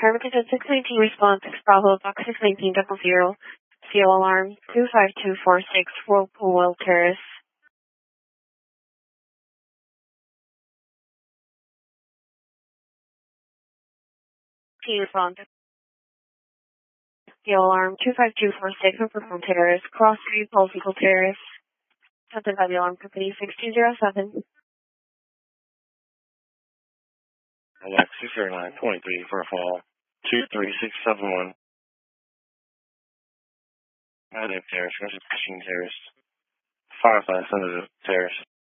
Permitted at 619 response, Bravo, box 61900, CO alarm 25246, Whirlpool Terrace. T response. CO alarm 25246, Whirlpool Terrace, Cross Street, Pulsical Terrace. Something by the alarm company 6207. Alexis 0923 for a fall. 23671. Additive Terrace, Cushing Terrace. Firefly Senator Terrace.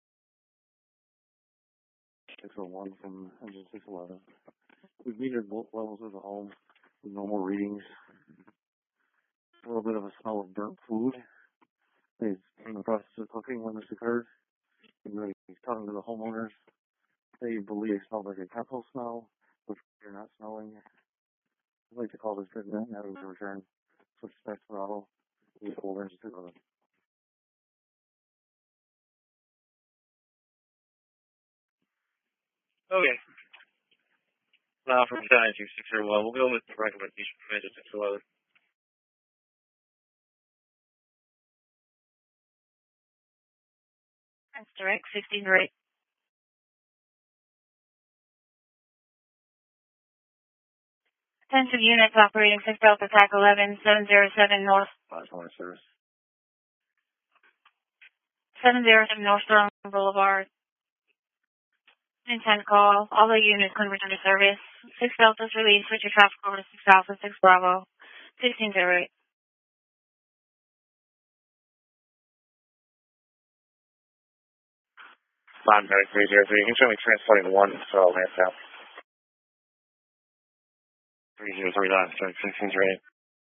601 from engine 611. We've metered both levels of the home with normal readings. A little bit of a smell of burnt food. He's in the process of cooking when this occurred. He's talking to the homeowners. They believe it smelled like a chemical smell, which they're not smelling. I'd like to call this business and have it return. Switch back to Bravo. We hold engine 611. Okay. Now from 92601, we'll go with the recommendation from engine 611. That's direct 16 right. Attention units operating 6 Delta TAC 11707 North. 520 service. 707 North Storm Boulevard. Intent call. All the units can return to service. 6 Delta's release. Switch your traffic over to 6 Alpha, 6 Bravo. 1608. 59303. You can show me transporting 1, so I'll answer out. 3039, 1608.